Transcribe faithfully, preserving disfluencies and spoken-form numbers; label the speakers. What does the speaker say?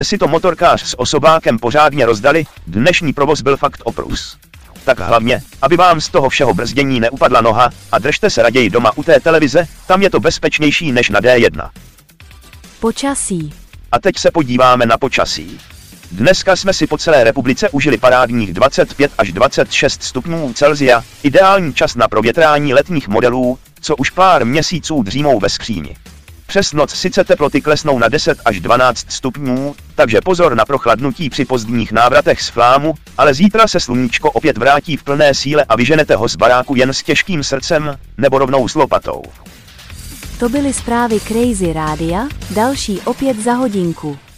Speaker 1: si to motorkář s osobákem pořádně rozdali, dnešní provoz byl fakt oprus. Tak hlavně, aby vám z toho všeho brzdění neupadla noha, a držte se raději doma u té televize, tam je to bezpečnější než na D jedna.
Speaker 2: Počasí.
Speaker 1: A teď se podíváme na počasí. Dneska jsme si po celé republice užili parádních dvacet pět až dvacet šest stupňů Celsia, ideální čas na provětrání letních modelů, co už pár měsíců dřímou ve skříni. Přes noc sice teploty klesnou na deset až dvanáct stupňů, takže pozor na prochladnutí při pozdních návratech z flámu, ale zítra se sluníčko opět vrátí v plné síle a vyženete ho z baráku jen s těžkým srdcem, nebo rovnou s lopatou.
Speaker 2: To byly zprávy Crazy Rádia, další opět za hodinku.